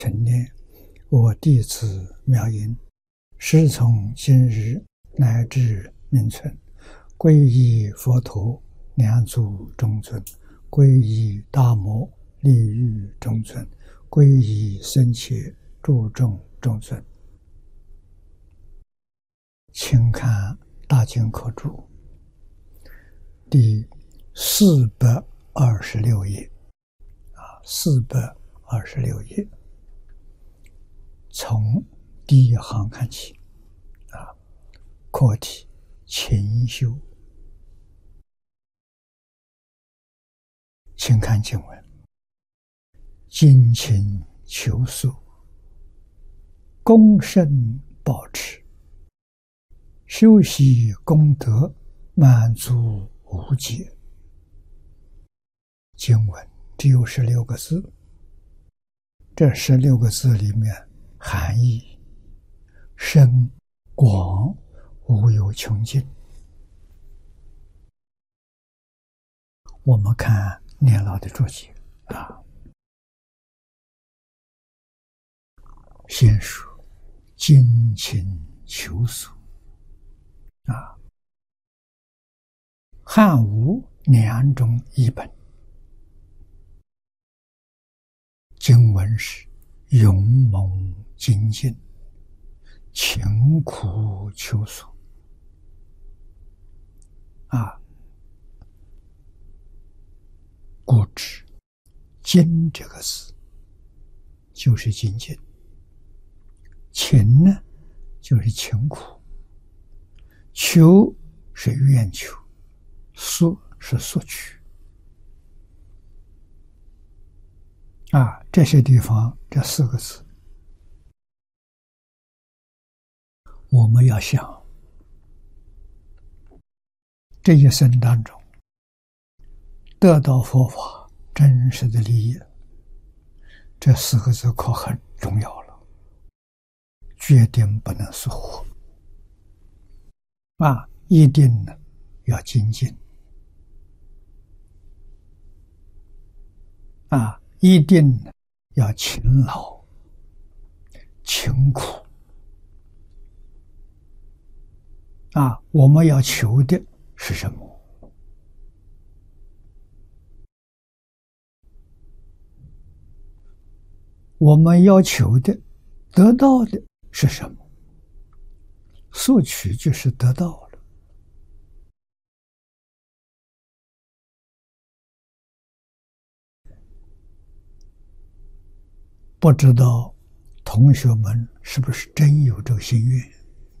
成念，我弟子妙音，师从今日乃至命存，皈依佛陀，两足中尊；皈依大摩，利欲中尊；皈依僧伽，注重中尊。请看大经科注第426页426页，从第一行看起课题勤修。请看经文：精勤求速，恭慎保持，修习功德，满足无解。经文只有16个字，这16个字里面含义深广，无有穷尽。我们看年老的注解先说精勤求速汉武2种译本，经文是勇猛精进，勤苦求速故知精这个字就是精进，勤呢就是勤苦，求是愿求，速是索取这些地方这4个字我们要想这一生当中得到佛法真实的利益，这4个字可很重要了，决定不能疏忽一定呢要精进一定要勤劳勤苦我们要求的是什么？我们要求的得到的是什么？索取就是得到了。不知道同学们是不是真有这个心愿？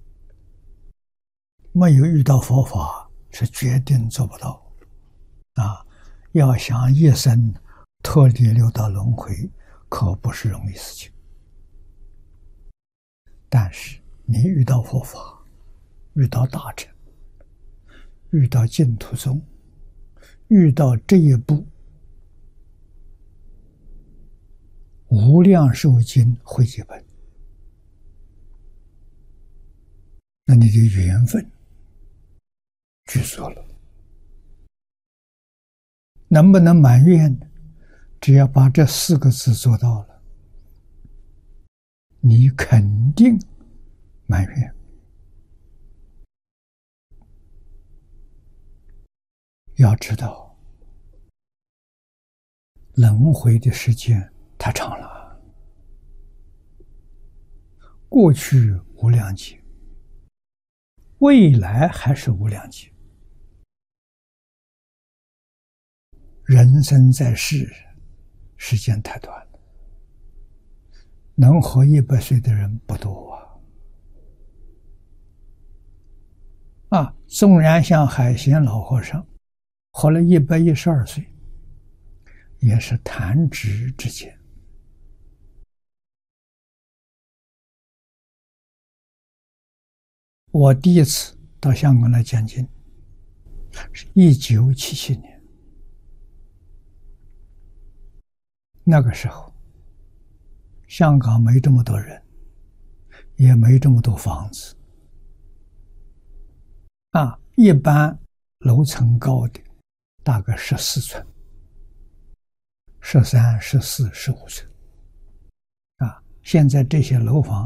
没有遇到佛法是决定做不到要想一生脱离6道轮回可不是容易事情。但是你遇到佛法，遇到大乘，遇到净土宗，遇到这一步无量寿经汇集本，那你的缘分具足了。能不能满愿呢？只要把这4个字做到了，你肯定满愿。要知道轮回的时间太长了，过去无量劫，未来还是无量劫。人生在世，时间太短了，能活100岁的人不多纵然像海贤老和尚活了112岁，也是弹指之间。我第一次到香港来讲经是1977年，那个时候香港没这么多人，也没这么多房子一般楼层高的大概14寸，13、14、15寸现在这些楼房